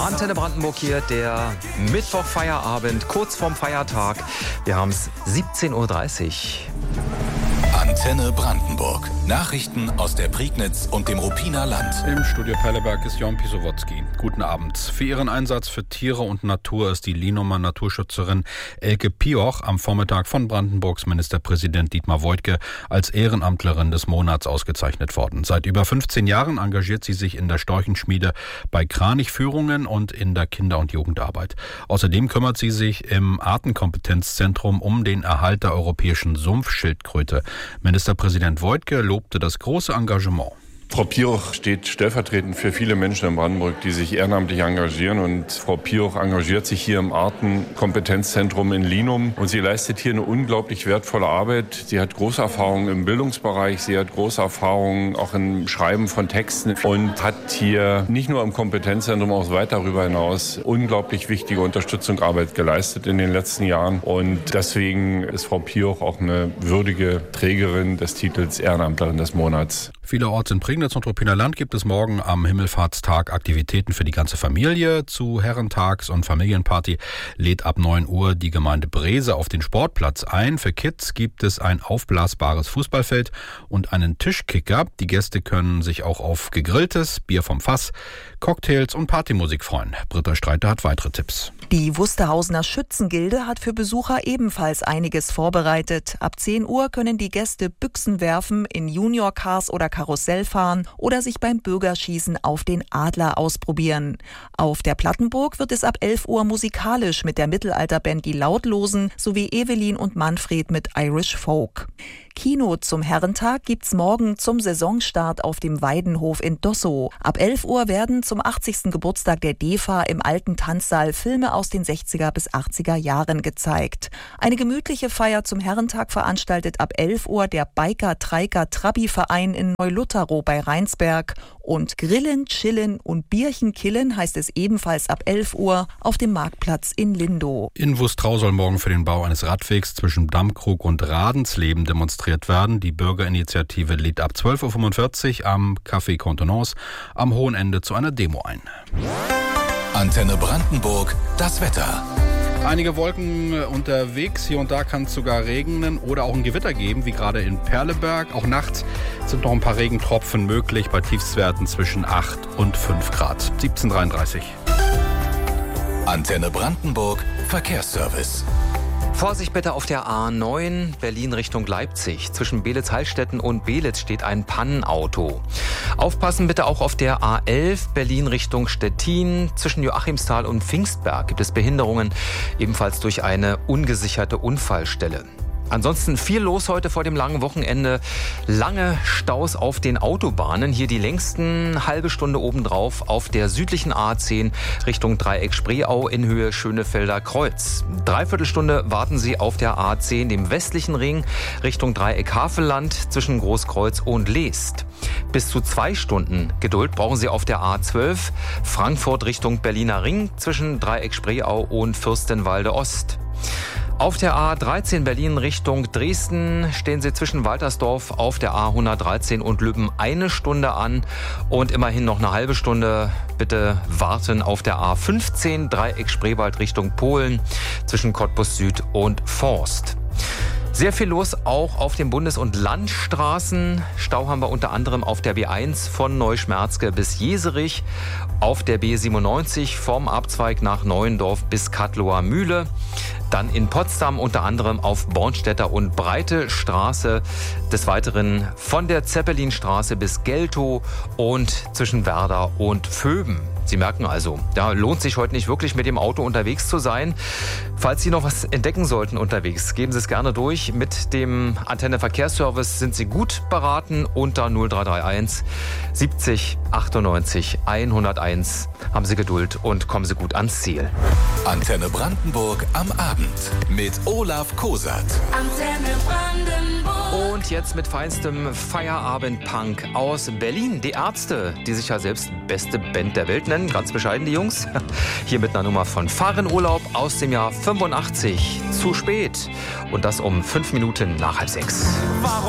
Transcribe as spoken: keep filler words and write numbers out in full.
Antenne Brandenburg hier, der Mittwochfeierabend, kurz vorm Feiertag. Wir haben es siebzehn Uhr dreißig. Antenne Brandenburg. Nachrichten aus der Prignitz und dem Ruppiner Land. Im Studio Perleberg ist Jon Pisowotzki. Guten Abend. Für ihren Einsatz für Tiere und Natur ist die Lienumer Naturschützerin Elke Pioch am Vormittag von Brandenburgs Ministerpräsident Dietmar Woidke als Ehrenamtlerin des Monats ausgezeichnet worden. Seit über fünfzehn Jahren engagiert sie sich in der Storchenschmiede bei Kranichführungen und in der Kinder- und Jugendarbeit. Außerdem kümmert sie sich im Artenkompetenzzentrum um den Erhalt der europäischen Sumpfschildkröte. Ministerpräsident Woidke lobte das große Engagement. Frau Pioch steht stellvertretend für viele Menschen in Brandenburg, die sich ehrenamtlich engagieren. Und Frau Pioch engagiert sich hier im Artenkompetenzzentrum in Linum. Und sie leistet hier eine unglaublich wertvolle Arbeit. Sie hat große Erfahrung im Bildungsbereich. Sie hat große Erfahrung auch im Schreiben von Texten. Und hat hier nicht nur im Kompetenzzentrum, auch weit darüber hinaus unglaublich wichtige Unterstützungsarbeit geleistet in den letzten Jahren. Und deswegen ist Frau Pioch auch eine würdige Trägerin des Titels Ehrenamtlerin des Monats. Vielerorts in Prignitz und Ruppiner Land gibt es morgen am Himmelfahrtstag Aktivitäten für die ganze Familie. Zu Herrentags- und Familienparty lädt ab neun Uhr die Gemeinde Brese auf den Sportplatz ein. Für Kids gibt es ein aufblasbares Fußballfeld und einen Tischkicker. Die Gäste können sich auch auf gegrilltes, Bier vom Fass, Cocktails und Partymusik freuen. Britta Streiter hat weitere Tipps. Die Wusterhausener Schützengilde hat für Besucher ebenfalls einiges vorbereitet. Ab zehn Uhr können die Gäste Büchsen werfen, in Junior-Cars oder Karussell fahren oder sich beim Bürgerschießen auf den Adler ausprobieren. Auf der Plattenburg wird es ab elf Uhr musikalisch mit der Mittelalterband Die Lautlosen sowie Evelyn und Manfred mit Irish Folk. Kino zum Herrentag gibt's morgen zum Saisonstart auf dem Weidenhof in Dossow. Ab elf Uhr werden zum achtzigsten Geburtstag der D E F A im alten Tanzsaal Filme aus den sechziger bis achtziger Jahren gezeigt. Eine gemütliche Feier zum Herrentag veranstaltet ab elf Uhr der Biker-Treiker-Trabi-Verein in Neulutterow bei Rheinsberg. Und Grillen, Chillen und Bierchen killen heißt es ebenfalls ab elf Uhr auf dem Marktplatz in Lindow. In Wustrau soll morgen für den Bau eines Radwegs zwischen Dammkrug und Radensleben demonstriert werden. Die Bürgerinitiative lädt ab zwölf Uhr fünfundvierzig am Café Contenance am Hohen Ende zu einer Demo ein. Antenne Brandenburg, das Wetter. Einige Wolken unterwegs, hier und da kann es sogar regnen oder auch ein Gewitter geben, wie gerade in Perleberg. Auch nachts sind noch ein paar Regentropfen möglich bei Tiefstwerten zwischen acht und fünf Grad. siebzehn Uhr dreiunddreißig. Antenne Brandenburg, Verkehrsservice. Vorsicht bitte auf der A neun, Berlin Richtung Leipzig. Zwischen Beelitz-Hallstetten und Beelitz steht ein Pannenauto. Aufpassen bitte auch auf der A elf, Berlin Richtung Stettin. Zwischen Joachimsthal und Pfingstberg gibt es Behinderungen, ebenfalls durch eine ungesicherte Unfallstelle. Ansonsten viel los heute vor dem langen Wochenende. Lange Staus auf den Autobahnen. Hier die längsten halbe Stunde obendrauf auf der südlichen A zehn Richtung Dreieck Spreeau in Höhe Schönefelder Kreuz. Dreiviertelstunde warten Sie auf der A zehn, dem westlichen Ring Richtung Dreieck Havelland zwischen Großkreuz und Leest. Bis zu zwei Stunden Geduld brauchen Sie auf der A zwölf Frankfurt Richtung Berliner Ring zwischen Dreieck Spreeau und Fürstenwalde Ost. Auf der A dreizehn Berlin Richtung Dresden stehen Sie zwischen Waltersdorf auf der A hundertdreizehn und Lübben eine Stunde an und immerhin noch eine halbe Stunde bitte warten auf der A fünfzehn Dreieck Spreewald Richtung Polen zwischen Cottbus Süd und Forst. Sehr viel los auch auf den Bundes- und Landstraßen. Stau haben wir unter anderem auf der B eins von Neuschmerzke bis Jeserich, auf der B siebenundneunzig vom Abzweig nach Neuendorf bis Kattloer Mühle. Dann in Potsdam unter anderem auf Bornstädter und Breite Straße. Des Weiteren von der Zeppelinstraße bis Geltow und zwischen Werder und Vöben. Sie merken also, da lohnt sich heute nicht wirklich mit dem Auto unterwegs zu sein. Falls Sie noch was entdecken sollten unterwegs, geben Sie es gerne durch. Mit dem Antenne Verkehrsservice sind Sie gut beraten unter null drei drei eins siebzig achtundneunzig hunderteins. Haben Sie Geduld und kommen Sie gut ans Ziel. Antenne Brandenburg am Abend mit Olaf Kosat. Antenne Brandenburg. Und jetzt mit feinstem Feierabend-Punk aus Berlin. Die Ärzte, die sich ja selbst beste Band der Welt nennen, ganz bescheiden die Jungs. Hier mit einer Nummer von Fahrenurlaub aus dem Jahr fünfundachtzig. Zu spät. Und das um fünf Minuten nach halb sechs. Warum